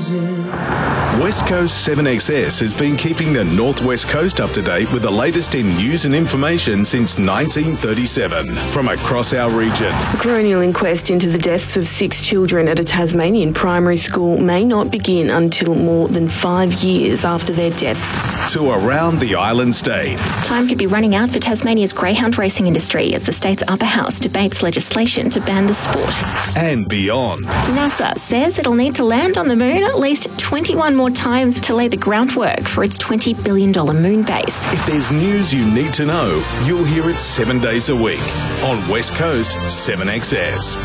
West Coast 7XS has been keeping the Northwest Coast up to date with the latest in news and information since 1937 from across our region. A coronial inquest into the deaths of 6 children at a Tasmanian primary school may not begin until more than 5 years after their deaths. To around the island state. Time could be running out for Tasmania's greyhound racing industry as the state's upper house debates legislation to ban the sport. And beyond. NASA says it'll need to land on the moon at least 21 more times to lay the groundwork for its $20 billion moon base. If there's news you need to know, you'll hear it 7 days a week on West Coast 7XS.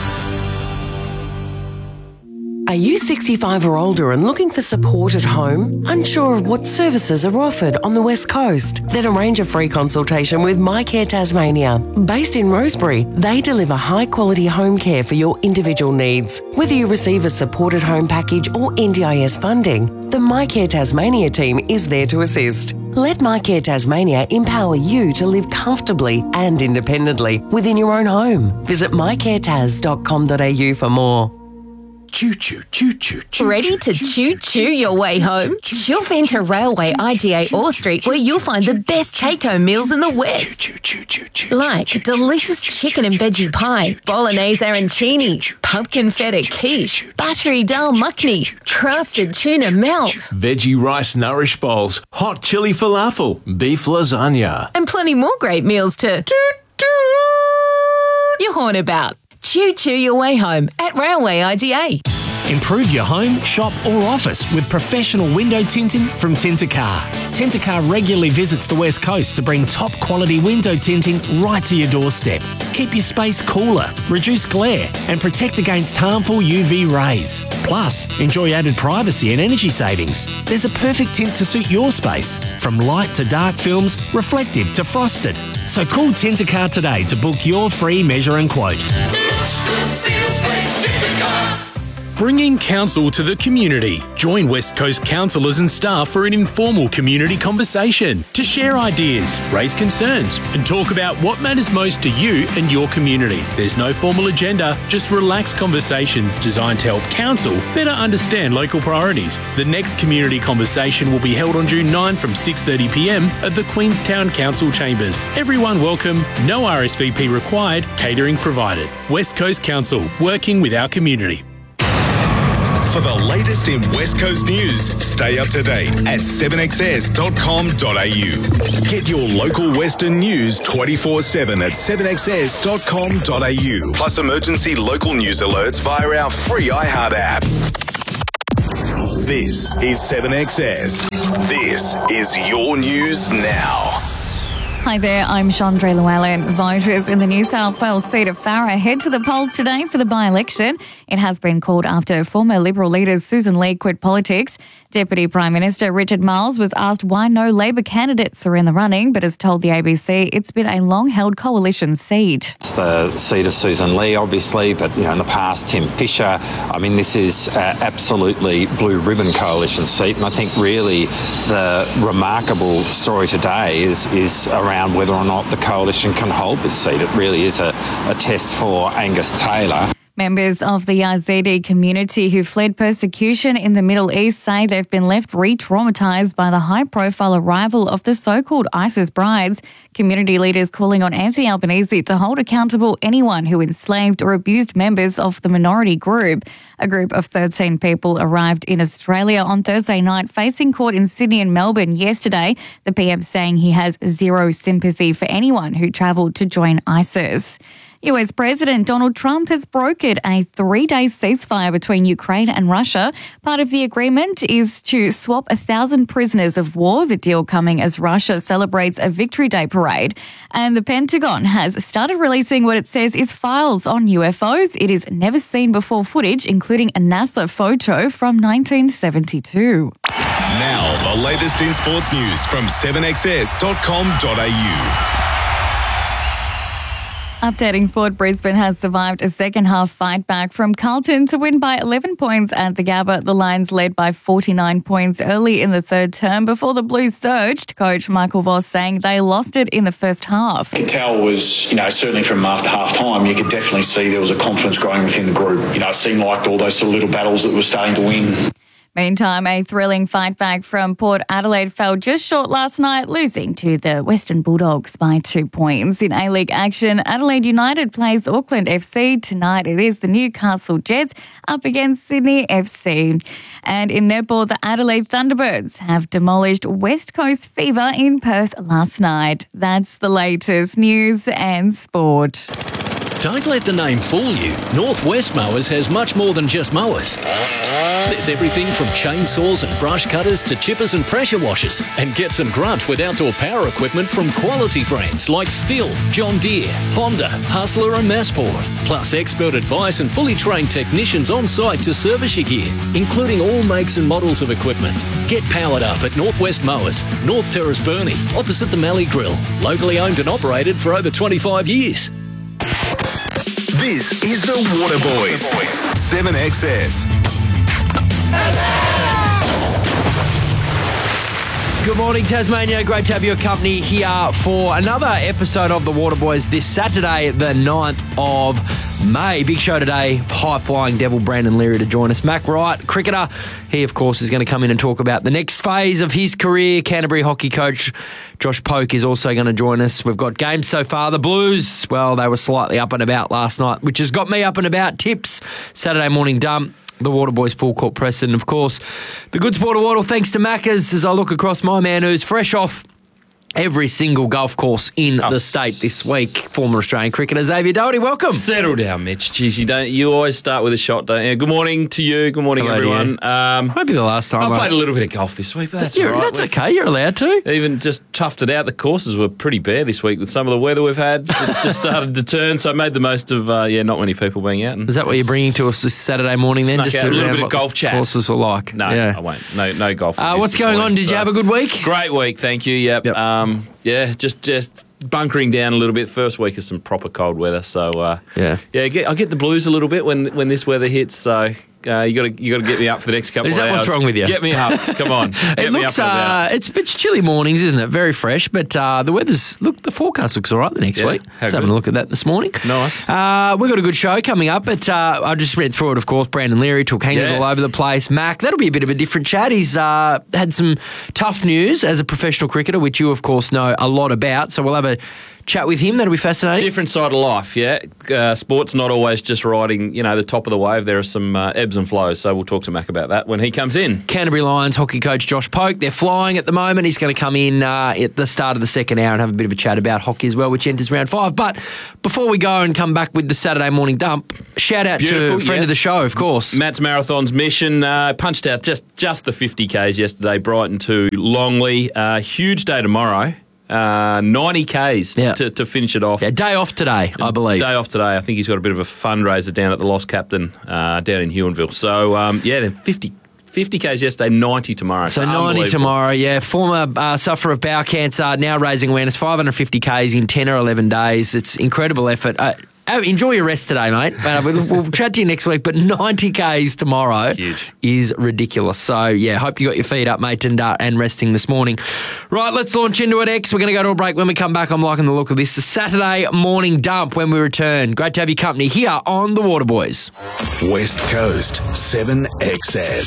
Are you 65 or older and looking for support at home? Unsure of what services are offered on the West Coast? Then arrange a free consultation with MyCare Tasmania. Based in Rosebery, they deliver high-quality home care for your individual needs. Whether you receive a supported home package or NDIS funding, the MyCare Tasmania team is there to assist. Let MyCare Tasmania empower you to live comfortably and independently within your own home. Visit mycaretas.com.au for more. Choo choo choo choo choo. Ready to choo-choo your way home? Chuff into Railway IGA Orr Street, where you'll find the best take-home meals in the West. Like delicious chicken and veggie pie, bolognese arancini, pumpkin feta quiche, buttery dal makhni, crusted tuna melt, veggie rice nourish bowls, hot chili falafel, beef lasagna. and plenty more great meals to your horn about. Choo-choo your way home at Railway IGA. Improve your home, shop or office with professional window tinting from Tintercar. Tintercar regularly visits the West Coast to bring top quality window tinting right to your doorstep. Keep your space cooler, reduce glare and protect against harmful UV rays. Plus, enjoy added privacy and energy savings. There's a perfect tint to suit your space, from light to dark films, reflective to frosted. So call Tintercar today to book your free measure and quote. Bringing council to the community. Join West Coast councillors and staff for an informal community conversation to share ideas, raise concerns and talk about what matters most to you and your community. There's no formal agenda, just relaxed conversations designed to help council better understand local priorities. The next community conversation will be held on June 9 from 6:30pm at the Queenstown Council Chambers. Everyone welcome, no RSVP required, catering provided. West Coast Council, working with our community. For the latest in West Coast news, stay up to date at 7xs.com.au. Get your local Western news 24/7 at 7xs.com.au. Plus emergency local news alerts via our free iHeart app. This is 7XS. This is your news now. Hi there, I'm Chandra Llewellyn. Voters in the New South Wales seat of Farrer head to the polls today for the by-election. It has been called after former Liberal leader Susan Lee quit politics. Deputy Prime Minister Richard Marles was asked why no Labor candidates are in the running, but has told the ABC it's been a long-held coalition seat. It's the seat of Susan Lee, obviously, but in the past, Tim Fisher. I mean, this is absolutely blue ribbon coalition seat, and I think really the remarkable story today is around whether or not the coalition can hold this seat. It really is a test for Angus Taylor. Members of the Yazidi community who fled persecution in the Middle East say they've been left re-traumatised by the high-profile arrival of the so-called ISIS brides. Community leaders calling on Anthony Albanese to hold accountable anyone who enslaved or abused members of the minority group. A group of 13 people arrived in Australia on Thursday night, facing court in Sydney and Melbourne yesterday. The PM saying he has zero sympathy for anyone who travelled to join ISIS. US President Donald Trump has brokered a 3-day ceasefire between Ukraine and Russia. Part of the agreement is to swap 1,000 prisoners of war, the deal coming as Russia celebrates a Victory Day parade. And the Pentagon has started releasing what it says is files on UFOs. It is never seen before footage, including a NASA photo from 1972. Now, the latest in sports news from 7xs.com.au. Updating sport, Brisbane has survived a second-half fight back from Carlton to win by 11 points at the Gabba. The Lions led by 49 points early in the third term before the Blues surged. Coach Michael Voss saying they lost it in the first half. You could tell was, certainly from after half-time, you could definitely see there was a confidence growing within the group. It seemed like all those sort of little battles that were starting to win. Meantime, a thrilling fight back from Port Adelaide fell just short last night, losing to the Western Bulldogs by 2 points. In A-League action, Adelaide United plays Auckland FC. Tonight it is the Newcastle Jets up against Sydney FC. And in netball, the Adelaide Thunderbirds have demolished West Coast Fever in Perth last night. That's the latest news and sport. Don't let the name fool you. Northwest Mowers has much more than just mowers. There's everything from chainsaws and brush cutters to chippers and pressure washers. And get some grunt with outdoor power equipment from quality brands like Stihl, John Deere, Honda, Hustler and Masport. Plus expert advice and fully trained technicians on site to service your gear, including all makes and models of equipment. Get powered up at Northwest Mowers, North Terrace Burnie, opposite the Mallee Grill. Locally owned and operated for over 25 years. This is the Water Boys. 7XS. Good morning, Tasmania. Great to have your company here for another episode of the Water Boys this Saturday, the 9th of May. Big show today. High-flying Devil Brandon Leary to join us. Mac Wright, cricketer. He, of course, is going to come in and talk about the next phase of his career. Canterbury hockey coach Josh Poke is also going to join us. We've got games so far. The Blues, well, they were slightly up and about last night, which has got me up and about. Tips, Saturday morning dump. The Water Boys full court press, and of course, the good sport of Waddle, thanks to Macca's, as I look across my man who's fresh off every single golf course in the state this week. Former Australian cricketer Xavier Doherty, welcome. Settle down, Mitch. Jeez, you always start with a shot, don't you? Good morning to you. Good morning, everyone. Might be the last time. I played a little bit of golf this week, but that's all right. That's okay. You're allowed to. Even just toughed it out. The courses were pretty bare this week with some of the weather we've had. It's just started to turn, so I made the most of, not many people being out. Is that what you're bringing to us this Saturday morning then? Just a little bit of golf chat. Courses were like. No, I won't. No golf. What's going on? Did you have a good week? Great week, thank you. Yep. Just bunkering down a little bit. First week of some proper cold weather, so I get the blues a little bit when this weather hits. So you got to get me up for the next couple of hours. Is that what's wrong with you? Get me up. Come on. It looks it's chilly mornings, isn't it? Very fresh, but the forecast looks all right the next week. Just having a look at that this morning. Nice. We've got a good show coming up, but I just read through it. Of course, Brandon Leary took hangers all over the place. Mac, that'll be a bit of a different chat. He's had some tough news as a professional cricketer, which you of course know a lot about. So we'll have a chat with him. That'll be fascinating. Different side of life, yeah. Sport's not always just riding, the top of the wave. There are some ebbs and flows, so we'll talk to Mac about that when he comes in. Canterbury Lions hockey coach Josh Poke, they're flying at the moment. He's going to come in at the start of the second hour and have a bit of a chat about hockey as well, which enters round 5. But before we go and come back with the Saturday morning dump, shout out to a friend of the show, of course. Matt's Marathon's mission punched out just the 50Ks yesterday, Brighton to Longley. Huge day tomorrow. 90 Ks to finish it off. Yeah, day off today, I believe. Day off today. I think he's got a bit of a fundraiser down at the Lost Captain down in Huonville. So, 50 Ks yesterday, 90 tomorrow. So 90 tomorrow, yeah. Former sufferer of bowel cancer, now raising awareness, 550 Ks in 10 or 11 days. It's incredible effort. Enjoy your rest today, mate. We'll chat to you next week, but 90 Ks tomorrow is ridiculous. So, hope you got your feet up, mate, and resting this morning. Right, let's launch into it, X. We're going to go to a break. When we come back, I'm liking the look of this. The Saturday morning dump when we return. Great to have your company here on The Water Boys. West Coast 7XS.